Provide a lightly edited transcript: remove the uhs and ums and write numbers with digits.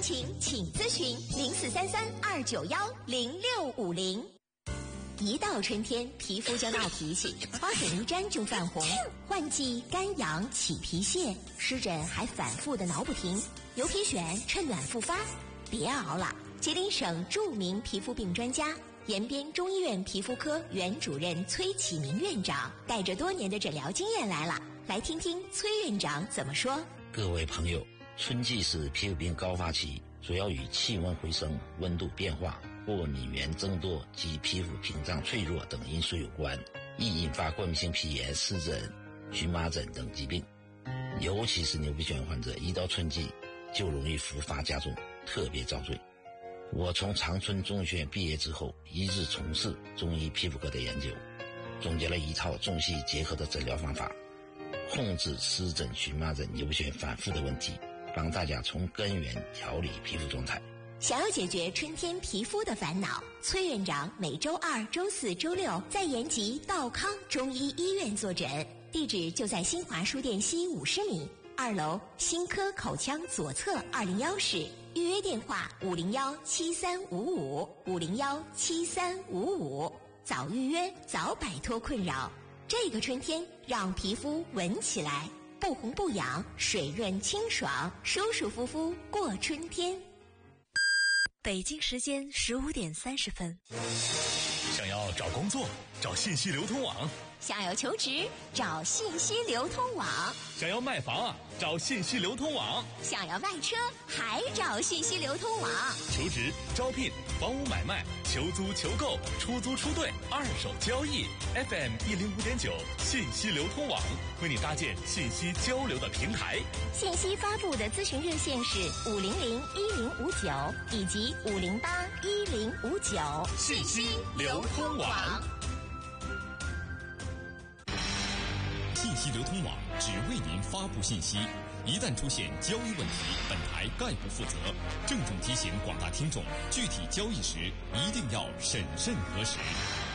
情请咨询043329105650。一到春天，皮肤就闹脾气，花粉一沾就泛红，换季干痒起皮屑，湿疹还反复的挠不停，牛皮癣趁暖复发。别熬了，吉林省著名皮肤病专家、延边中医院皮肤科原主任崔启明院长带着多年的诊疗经验来了，来听听崔院长怎么说。 各位朋友，春季是皮肤病高发期，主要与气温回升、温度变化、过敏源增多及皮肤屏障脆弱等因素有关，易引发过敏性皮炎、湿疹、荨麻疹等疾病。尤其是牛皮癣患者，一到春季就容易复发加重，特别遭罪。我从长春中医学院毕业之后，一直从事中医皮肤科的研究，总结了一套中西结合的诊疗方法，控制湿疹、荨麻疹、牛皮癣反复的问题，帮大家从根源调理皮肤状态。 想要解决春天皮肤的烦恼，崔院长每周2、周4、周6在延吉道康中医医院坐诊，地址就在新华书店西50米2楼新科口腔左侧201室，预约电话501-7355，501-7355，早预约早摆脱困扰。这个春天让皮肤闻起来不红不痒，水润清爽，舒舒服服过春天。 北京时间15点30分。 想要找工作，找信息流通网； 想要求职，找信息流通网； 想要卖房啊，找信息流通网； 想要卖车，还找信息流通网。 求职、招聘、房屋买卖、求租求购、出租出兑、二手交易 ，FM 105.9信息流通网为你搭建信息交流的平台。 信息发布的咨询热线是500-1059以及508-1059。 信息流通网。 信息流通网只为您发布信息，一旦出现交易问题，本台概不负责。郑重提醒广大听众，具体交易时一定要审慎核实。